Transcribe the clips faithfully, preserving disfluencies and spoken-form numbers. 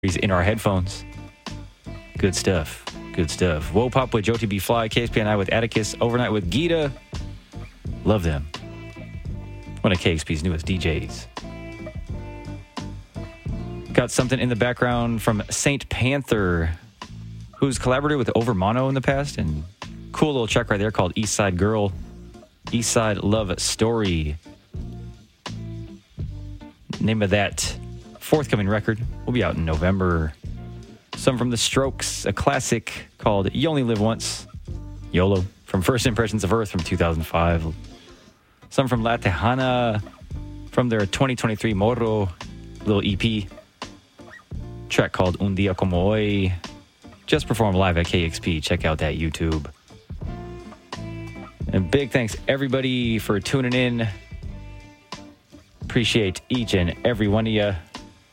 in our headphones. Good stuff. Good stuff. Woe Pop with Joe T B Fly, K S P N I with Atticus, Overnight with Gita. Love them. One of K X P's newest D Js. Got something in the background from Saint Panther, who's collaborated with Overmono in the past, and cool little track right there called East Side Girl, East Side Love Story. Name of that forthcoming record will be out in November. Some from The Strokes, a classic called You Only Live Once, YOLO, from First Impressions of Earth from two thousand five. Some from La Tejana, from their twenty twenty-three Morro little E P. Track called Un Dia Como Hoy. Just performed live at K X P. Check out that YouTube. And big thanks everybody for tuning in. Appreciate each and every one of you.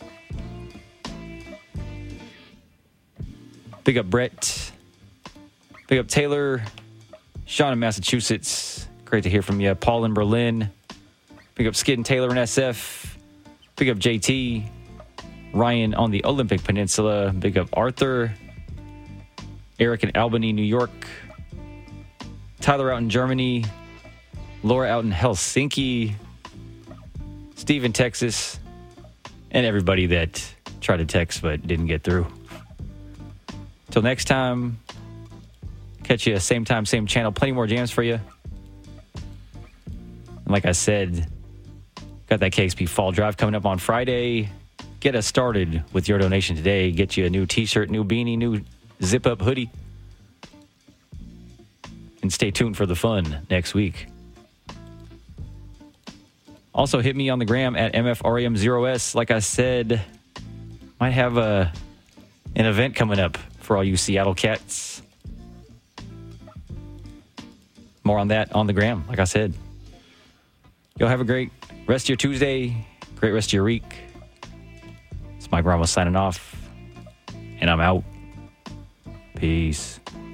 Big up Brett. Big up Taylor. Sean in Massachusetts. Great to hear from you. Paul in Berlin. Big up Skid and Taylor in S F. Big up J T. Ryan on the Olympic Peninsula. Big up Arthur. Eric in Albany, New York. Tyler out in Germany. Laura out in Helsinki. Steve in Texas. And everybody that tried to text but didn't get through. Till next time, catch you same time, same channel. Plenty more jams for you. And like I said, got that K X P Fall Drive coming up on Friday. Get us started with your donation today. Get you a new t-shirt, new beanie, new zip-up hoodie. And stay tuned for the fun next week. Also, hit me on the gram at M F R A M zero S. Like I said, might have a, an event coming up for all you Seattle cats. More on that on the gram, like I said. Y'all have a great rest of your Tuesday. Great rest of your week. It's Mike Ramos signing off. And I'm out. Peace.